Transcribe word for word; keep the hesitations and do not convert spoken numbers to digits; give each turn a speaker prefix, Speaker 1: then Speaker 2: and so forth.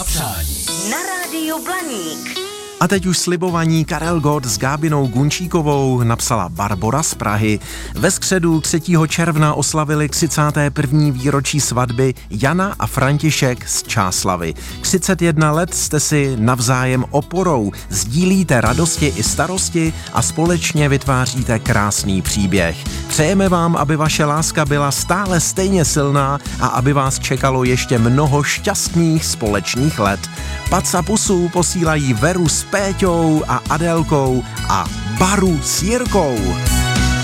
Speaker 1: Přání
Speaker 2: na rádiu Blaník.
Speaker 3: A teď už slibovaní Karel Gott s Gábinou Gunčíkovou napsala Barbora z Prahy. Ve středu třetího června oslavili třicáté první výročí svatby Jana a František z Čáslavy. třicet jedna let jste si navzájem oporou, sdílíte radosti i starosti a společně vytváříte krásný příběh. Přejeme vám, aby vaše láska byla stále stejně silná a aby vás čekalo ještě mnoho šťastných společných let. Paca pusu posílají Veru s Péťou a Adélkou a Baru s Jirkou.